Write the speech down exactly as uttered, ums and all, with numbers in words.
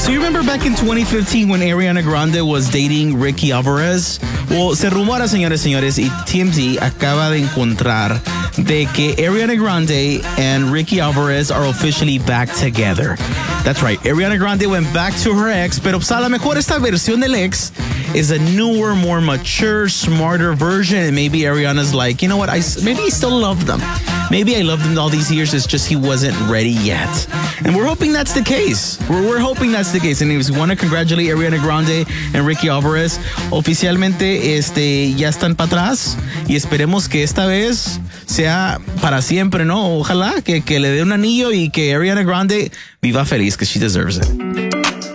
So you remember back in twenty fifteen when Ariana Grande was dating Ricky Alvarez? Well, se rumora, señores, señores, y T M Z acaba de encontrar de que Ariana Grande and Ricky Alvarez are officially back together. That's right. Ariana Grande went back to her ex, pero pues a lo mejor esta versión del ex is a newer, more mature, smarter version, and maybe Ariana's like, you know what, I maybe I still love them. Maybe I loved him all these years, it's just he wasn't ready yet. And we're hoping that's the case. We're, we're hoping that's the case. And if you want to congratulate Ariana Grande and Ricky Alvarez, oficialmente este, ya están para atrás y esperemos que esta vez sea para siempre, ¿no? Ojalá que, que le dé un anillo y que Ariana Grande viva feliz, because she deserves it.